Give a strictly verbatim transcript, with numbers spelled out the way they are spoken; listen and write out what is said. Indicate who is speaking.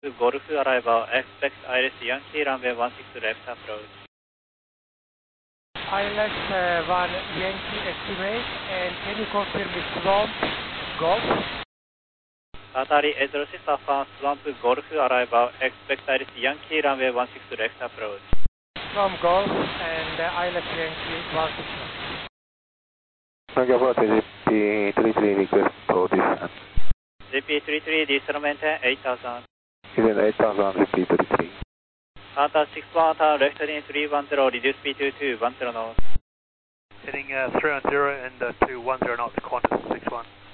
Speaker 1: Golf arrival, expect I L S Yankee runway one six left approach.
Speaker 2: I L S uh, one Yankee estimate, and can you confirm the swamp Golf?
Speaker 1: Qatari eight zero six Alpha Swamp Golf arrival, expect I L S Yankee runway one six left approach.
Speaker 2: Swamp Golf and uh, I L S Yankee one six left.
Speaker 3: Singapore J P thirty-three request for descent.
Speaker 1: J P thirty-three, descent maintain eight thousand.
Speaker 3: Even eight thousand, J P thirty-three.
Speaker 1: Qantas six one, turn left heading three one zero, reduce speed to two one zero knots.
Speaker 4: Heading uh, three one zero and uh, two one zero knots, Qantas six one.